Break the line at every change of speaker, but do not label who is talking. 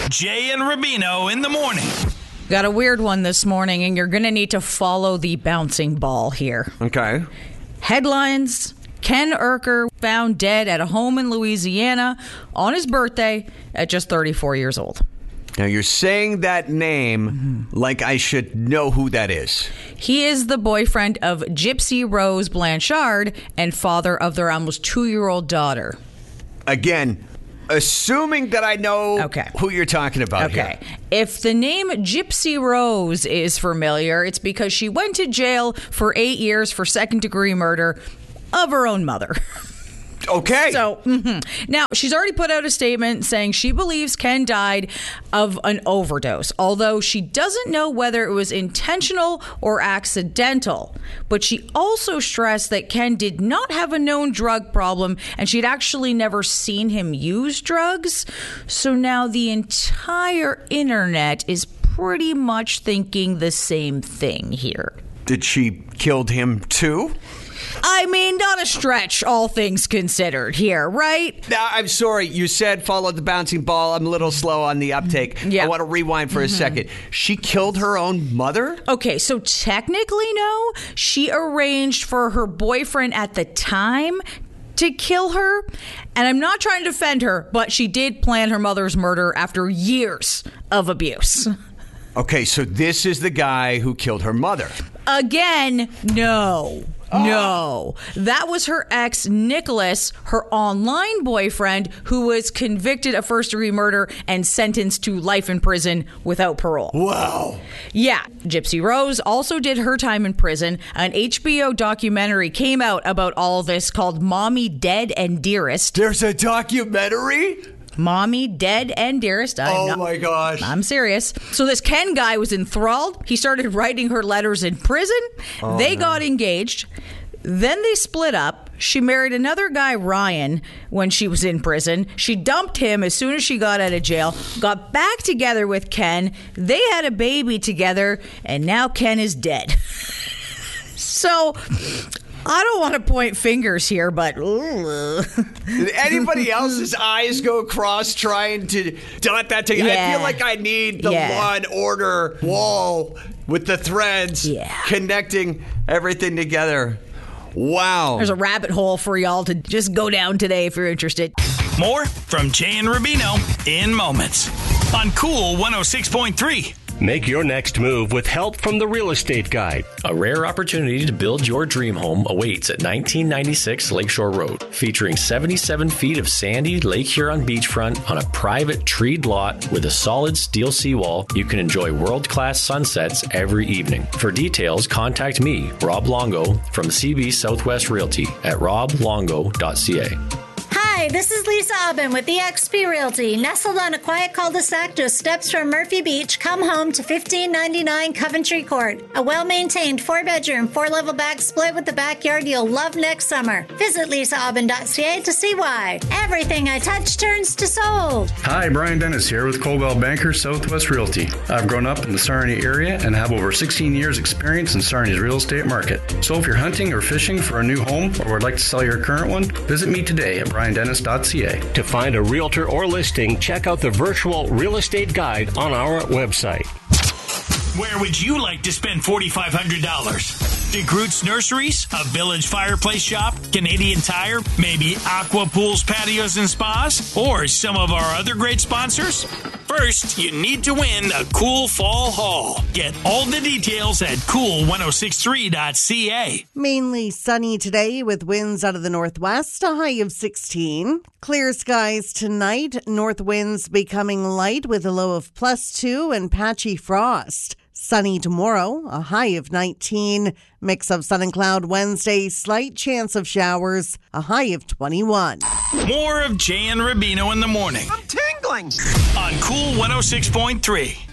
Jay and Rubino in the morning.
Got a weird one this morning, and you're going to need to follow the bouncing ball here.
Okay.
Headlines: Ken Urker found dead at a home in Louisiana on his birthday at just 34 years old.
Now, you're saying that name like I should know who that is.
He is the boyfriend of Gypsy Rose Blanchard and father of their almost 2-year-old daughter.
Again, assuming that I know who you're talking about here.
If the name Gypsy Rose is familiar, it's because she went to jail for 8 years for second-degree murder of her own mother.
Okay.
So, now, she's already put out a statement saying she believes Ken died of an overdose, although she doesn't know whether it was intentional or accidental. But she also stressed that Ken did not have a known drug problem, and she'd actually never seen him use drugs. So now the entire internet is pretty much thinking the same thing here.
Did she kill him too?
I mean, not a stretch, all things considered here, right?
Now, I'm sorry. You said follow the bouncing ball. I'm a little slow on the uptake.
Yeah.
I want to rewind for a second. She killed her own mother?
Okay, so technically, no. She arranged for her boyfriend at the time to kill her. And I'm not trying to defend her, but she did plan her mother's murder after years of abuse.
Okay, so this is the guy who killed her mother.
Again, no. No, that was her ex, Nicholas, her online boyfriend, who was convicted of first-degree murder and sentenced to life in prison without parole.
Wow.
Yeah, Gypsy Rose also did her time in prison. An HBO documentary came out about all this called Mommy Dead and Dearest.
There's a documentary?
Mommy Dead and Dearest.
My gosh.
I'm serious. So this Ken guy was enthralled. He started writing her letters in prison. They got engaged. Then they split up. She married another guy, Ryan, when she was in prison. She dumped him as soon as she got out of jail, got back together with Ken. They had a baby together, and now Ken is dead. So I don't want to point fingers here, but
did anybody else's eyes go across trying to dot that together? I feel like I need the Law and Order wall with the threads connecting everything together. Wow.
There's a rabbit hole for y'all to just go down today if you're interested.
More from Jay and Rubino in moments on Cool 106.3.
Make your next move with help from the Real Estate Guide.
A rare opportunity to build your dream home awaits at 1996 Lakeshore Road, featuring 77 feet of sandy Lake Huron beachfront on a private treed lot with a solid steel seawall. You can enjoy world-class sunsets every evening. For details, contact me, Rob Longo, from CB Southwest Realty at roblongo.ca.
Hi, this is Lisa Aubin with eXp Realty. Nestled on a quiet cul-de-sac just steps from Murphy Beach, come home to 1599 Coventry Court. A well-maintained 4-bedroom, 4-level back split with the backyard you'll love next summer. Visit lisaaubin.ca to see why. Everything I touch turns to sold.
Hi, Brian Dennis here with Coldwell Banker Southwest Realty. I've grown up in the Sarnia area and have over 16 years experience in Sarnia's real estate market. So if you're hunting or fishing for a new home or would like to sell your current one, visit me today at briandennis.ca.
To find a realtor or listing, check out the virtual real estate guide on our website.
Where would you like to spend $4,500? DeGroote's Nurseries, a Village Fireplace Shop, Canadian Tire, maybe Aqua Pools, Patios, and Spas, or some of our other great sponsors? First, you need to win a cool fall haul. Get all the details at cool1063.ca.
Mainly sunny today with winds out of the northwest, a high of 16. Clear skies tonight, north winds becoming light with a low of +2 and patchy frost. Sunny tomorrow, a high of 19. Mix of sun and cloud Wednesday, slight chance of showers, a high of 21.
More of Jay and Rubino in the morning.
I'm tingling.
On Cool 106.3.